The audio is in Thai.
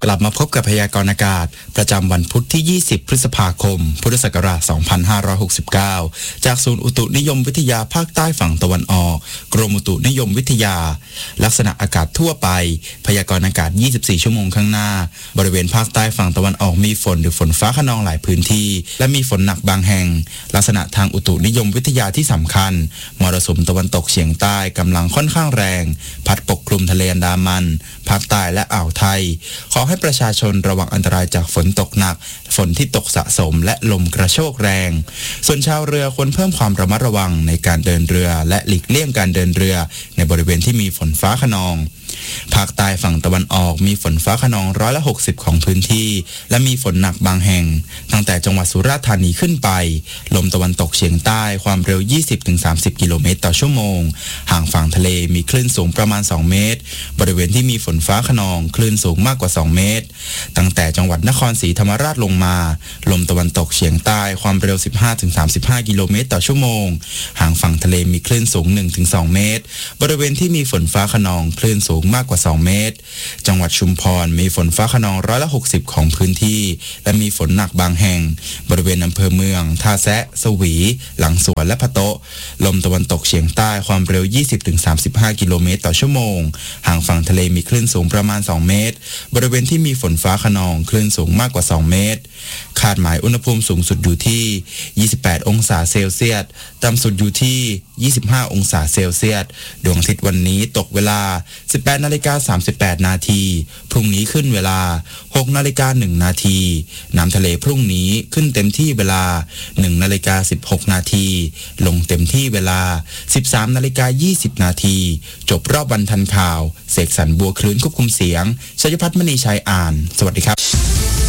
กลับมาพบกับพยากรณ์อากาศประจำวันพุธที่ 20 พฤษภาคม พุทธศักราช 2569 จากศูนย์อุตุนิยมวิทยาภาคใต้ฝั่งตะวันออกกรมอุตุนิยมวิทยาลักษณะอากาศทั่วไปพยากรณ์อากาศ 24 ชั่วโมงข้างหน้าบริเวณภาคใต้ฝั่งตะวันออกมีฝนหรือฝนฟ้าคะนองหลายพื้นที่และมีฝนหนักบางแห่งลักษณะทางอุตุนิยมวิทยาที่สำคัญมรสุมตะวันตกเฉียงใต้กำลังค่อนข้างแรงพัดปกคลุมทะเลอันดามันภาคใต้และอ่าวไทยขอให้ประชาชนระวังอันตรายจากฝนตกหนักฝนที่ตกสะสมและลมกระโชกแรงส่วนชาวเรือควรเพิ่มความระมัดระวังในการเดินเรือและหลีกเลี่ยงการเดินเรือในบริเวณที่มีฝนฟ้าคะนองภาคใต้ฝั่งตะวันออกมีฝนฟ้าคะนอง60%ของพื้นที่และมีฝนหนักบางแห่งตั้งแต่จังหวัดสุราษฎร์ธานีขึ้นไปลมตะวันตกเฉียงใต้ความเร็ว 20-30 กิโลเมตรต่อชั่วโมงห่างฝั่งทะเลมีคลื่นสูงประมาณ2เมตรบริเวณที่มีฝนฟ้าคะนองคลื่นสูงมากกว่า2เมตรตั้งแต่จังหวัดนครศรีธรรมราชลงมาลมตะวันตกเฉียงใต้ความเร็ว 15-35 กิโลเมตรต่อชั่วโมงห่างฝั่งทะเลมีคลื่นสูง 1-2 เมตรบริเวณที่มีฝนฟ้าคะนองคลื่นสูงมากกว่า2เมตรจังหวัดชุมพรมีฝนฟ้าคะนอง60%ของพื้นที่และมีฝนหนักบางแห่งบริเวณอำเภอเมืองท่าแซะสวีหลังสวนและพะโต๊ะลมตะวันตกเฉียงใต้ความเร็ว 20-35 กิโลเมตรต่อชั่วโมงห่างฝั่งทะเลมีคลื่นสูงประมาณ2เมตรบริเวณที่มีฝนฟ้าคะนองคลื่นสูงมากกว่า2เมตรคาดหมายอุณหภูมิสูงสุดอยู่ที่28องศาเซลเซียสต่ำสุดอยู่ที่25องศาเซลเซียสดวงอาทิตย์วันนี้ตกเวลา 18:38 นาทีพรุ่งนี้ขึ้นเวลา 6:01 นาทีน้ำทะเลพรุ่งนี้ขึ้นเต็มที่เวลา 1:16 นาทีลงเต็มที่เวลา 13:20 นาทีจบรอบวันทันข่าวเสกสรรบัวคลื่นควบคุมเสียงชัยพัฒน์มณีชัยอ่านสวัสดีครับ